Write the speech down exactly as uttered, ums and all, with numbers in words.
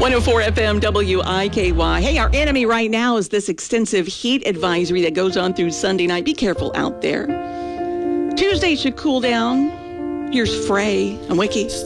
one oh four F M W I K Y. Hey, our enemy right now is this extensive heat advisory that goes on through Sunday night. Be careful out there. Tuesday should cool down. Here's Frey and Wiki.